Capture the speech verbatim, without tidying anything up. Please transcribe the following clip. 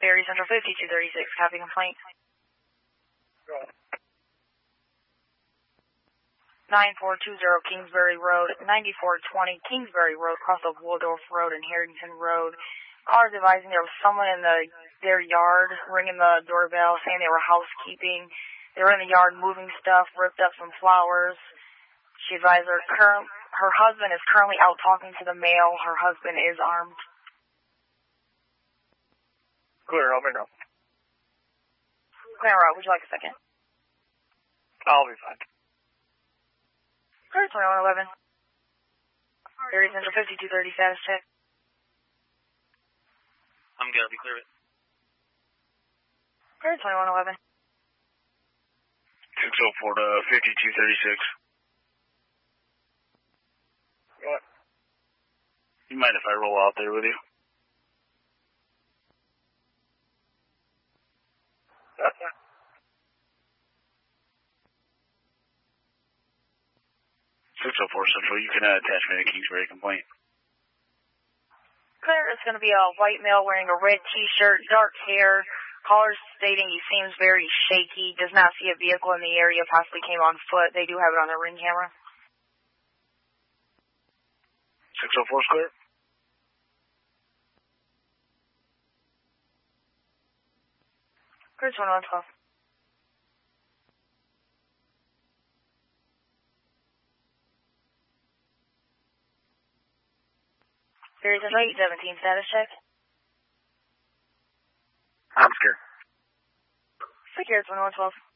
Ferry Central fifty-two thirty-six, copy complaint. Go ahead. nine four two zero Kingsbury Road, ninety-four twenty Kingsbury Road, cross of Waldorf Road and Harrington Road. Callers advising there was someone in the their yard ringing the doorbell saying they were housekeeping. They were in the yard moving stuff, ripped up some flowers. She advised her current her husband is currently out talking to the mail. Her husband is armed. Clear, I'll bring up. Clear out. Would you like a second? I'll be fine. Clear twenty-one eleven. Ferry Central fifty-two thirty status check. I'm gonna be clear. Clear twenty-one eleven. six oh four to fifty-two thirty-six. What? You mind if I roll out there with you? That's it. six oh four Central, you can uh, attach me to Kingsbury complaint. Clear, it's going to be a white male wearing a red t-shirt, dark hair. Caller stating he seems very shaky, does not see a vehicle in the area, possibly came on foot. They do have it on their ring camera. six oh four square. Clear twenty-one twelve. Ferry Central eight seventeen status check. I'm scared. Secure twenty-one twelve.